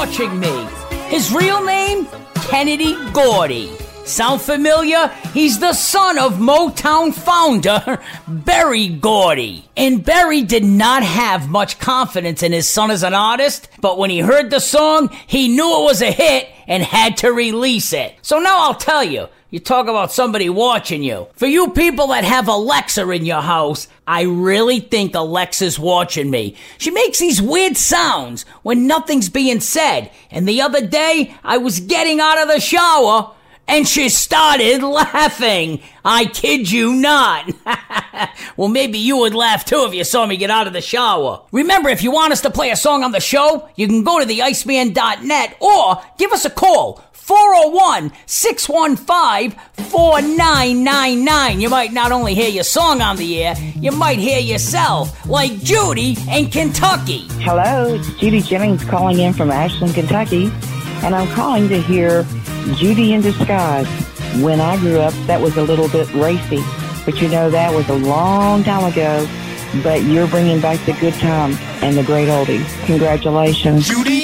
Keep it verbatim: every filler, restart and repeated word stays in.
watching me. His real name? Kennedy Gordy. Sound familiar? He's the son of Motown founder Berry Gordy. And Berry did not have much confidence in his son as an artist, but when he heard the song, he knew it was a hit and had to release it. So now I'll tell you, you talk about somebody watching you. For you people that have Alexa in your house, I really think Alexa's watching me. She makes these weird sounds when nothing's being said. And the other day, I was getting out of the shower, and she started laughing. I kid you not. Well, maybe you would laugh too if you saw me get out of the shower. Remember, if you want us to play a song on the show, you can go to the iceman dot net or give us a call. four oh one, six one five, four nine nine nine. You might not only hear your song on the air, you might hear yourself, like Judy in Kentucky. Hello, it's Judy Jennings calling in from Ashland, Kentucky, and I'm calling to hear Judy in Disguise. When I grew up, that was a little bit racy, but you know, that was a long time ago, but you're bringing back the good times and the great oldies. Congratulations. Judy